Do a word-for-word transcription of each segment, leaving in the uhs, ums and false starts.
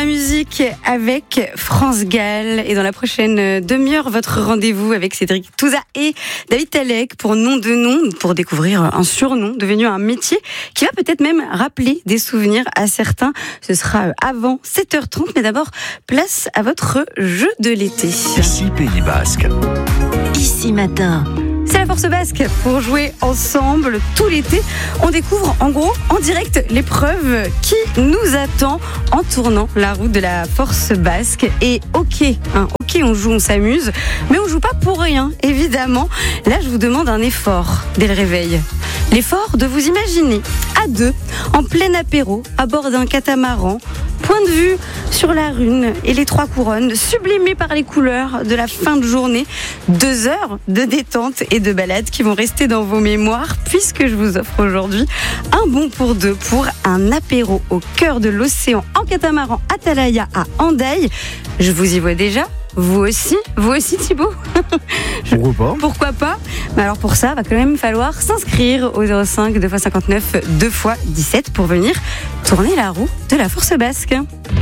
la musique avec France Gall. Et dans la prochaine demi-heure, votre rendez-vous avec Cédric Touza et David Talek pour Nom de Nom, pour découvrir un surnom devenu un métier qui va peut-être même rappeler des souvenirs à certains. Ce sera avant sept heures trente, mais d'abord, place à votre jeu de l'été. Ici Pays Basque. Ici Matin. C'est la Force Basque pour jouer ensemble tout l'été. On découvre en gros en direct l'épreuve qui nous attend en tournant la route de la Force Basque. Et ok, hein, ok, on joue, on s'amuse, mais on joue pas pour rien, évidemment. Là, je vous demande un effort dès le réveil. L'effort de vous imaginer à deux, en plein apéro, à bord d'un catamaran, point de vue sur la Rune et les Trois Couronnes, sublimés par les couleurs de la fin de journée. Deux heures de détente et de balade qui vont rester dans vos mémoires, puisque je vous offre aujourd'hui un bon pour deux pour un apéro au cœur de l'océan en catamaran Atalaya à Hendaye. Je vous y vois déjà. Vous aussi, vous aussi Thibaut. Je... Pourquoi pas Pourquoi pas. Mais alors pour ça, va quand même falloir s'inscrire au zéro cinq deux fois cinquante-neuf deux fois dix-sept pour venir tourner la roue de la Force Basque.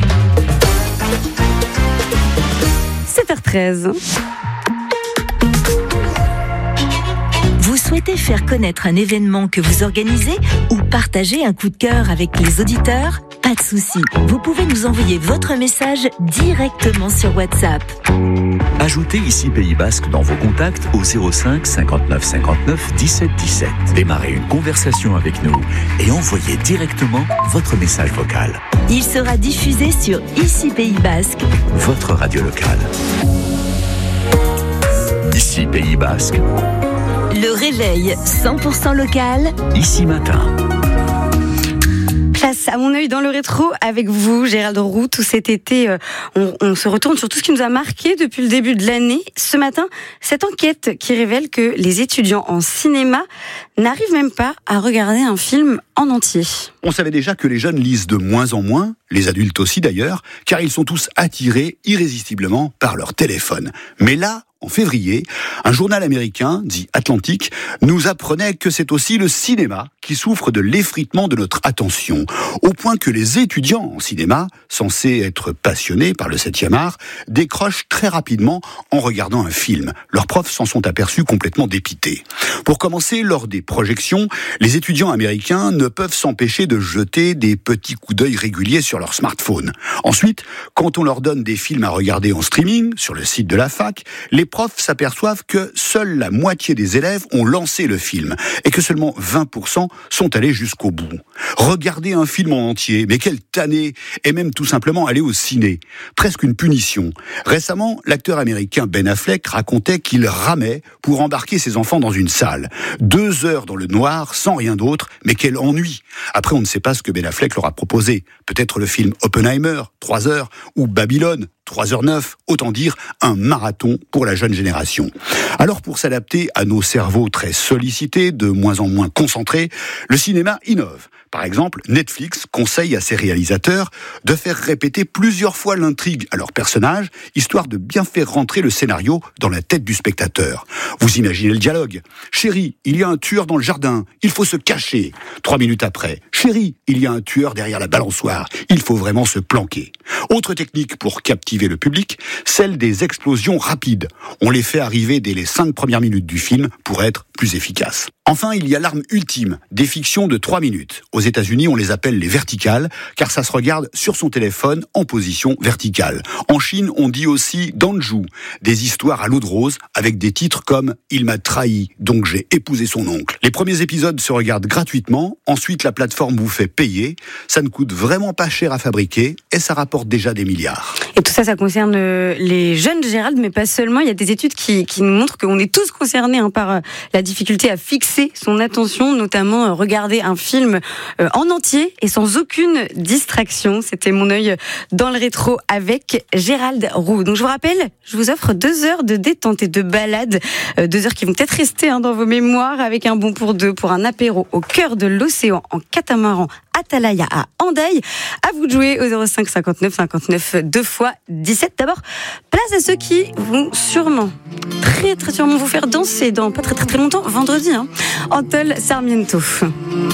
sept heures treize. Vous souhaitez faire connaître un événement que vous organisez ou partager un coup de cœur avec les auditeurs ? Pas de souci, vous pouvez nous envoyer votre message directement sur WhatsApp. Ajoutez Ici Pays Basque dans vos contacts au zéro cinq cinquante-neuf cinquante-neuf dix-sept dix-sept. Démarrez une conversation avec nous et envoyez directement votre message vocal. Il sera diffusé sur Ici Pays Basque, votre radio locale. Ici Pays Basque. Le réveil cent pour cent local. Ici Matin. Place à mon œil dans le rétro avec vous, Gérald Roux. Tout cet été, euh, on, on se retourne sur tout ce qui nous a marqué depuis le début de l'année. Ce matin, cette enquête qui révèle que les étudiants en cinéma n'arrivent même pas à regarder un film en entier. On savait déjà que les jeunes lisent de moins en moins, les adultes aussi d'ailleurs, car ils sont tous attirés irrésistiblement par leur téléphone. Mais là, en février, un journal américain, dit Atlantic, nous apprenait que c'est aussi le cinéma qui souffre de l'effritement de notre attention, au point que les étudiants en cinéma, censés être passionnés par le septième art, décrochent très rapidement en regardant un film. Leurs profs s'en sont aperçus complètement dépités. Pour commencer, lors des projections, les étudiants américains ne peuvent s'empêcher de jeter des petits coups d'œil réguliers sur leur smartphone. Ensuite, quand on leur donne des films à regarder en streaming, sur le site de la fac, les profs s'aperçoivent que seule la moitié des élèves ont lancé le film et que seulement vingt pour cent sont allés jusqu'au bout. Regarder un film en entier, mais quelle tannée, et même tout simplement aller au ciné. Presque une punition. Récemment, l'acteur américain Ben Affleck racontait qu'il ramait pour embarquer ses enfants dans une salle. Deux heures dans le noir, sans rien d'autre, mais quel ennui. Après, on ne sait pas ce que Ben Affleck leur a proposé. Peut-être le film Oppenheimer, trois heures, ou Babylone, trois heures neuf, autant dire un marathon pour la jeune génération. Alors pour s'adapter à nos cerveaux très sollicités, de moins en moins concentrés, le cinéma innove. Par exemple, Netflix conseille à ses réalisateurs de faire répéter plusieurs fois l'intrigue à leurs personnages, histoire de bien faire rentrer le scénario dans la tête du spectateur. Vous imaginez le dialogue. « Chérie, il y a un tueur dans le jardin, il faut se cacher. » Trois minutes après, « Chérie, il y a un tueur derrière la balançoire, il faut vraiment se planquer. » Autre technique pour captiver le public, celle des explosions rapides. On les fait arriver dès les cinq premières minutes du film pour être plus efficaces. Enfin, il y a l'arme ultime, des fictions de trois minutes. Aux États-Unis, on les appelle les verticales, car ça se regarde sur son téléphone en position verticale. En Chine, on dit aussi danju, des histoires à l'eau de rose avec des titres comme « Il m'a trahi, donc j'ai épousé son oncle ». Les premiers épisodes se regardent gratuitement, ensuite la plateforme vous fait payer. Ça ne coûte vraiment pas cher à fabriquer et ça rapporte déjà des milliards. Et tout ça, ça concerne les jeunes, Gérald, mais pas seulement. Il y a des études qui, qui nous montrent qu'on est tous concernés hein, par la difficulté à fixer son attention, notamment regarder un film en entier et sans aucune distraction. C'était mon œil dans le rétro avec Gérald Roux. Donc je vous rappelle, je vous offre deux heures de détente et de balade, deux heures qui vont peut-être rester hein, dans vos mémoires avec un bon pour deux pour un apéro au cœur de l'océan en catamaran Atalaya à Hendaye. À vous de jouer au zéro cinq cinquante-neuf cinquante-neuf deux fois dix-sept. D'abord, place à ceux qui vont sûrement, très très sûrement vous faire danser dans pas très très très longtemps, vendredi, hein. Antol Sarmiento.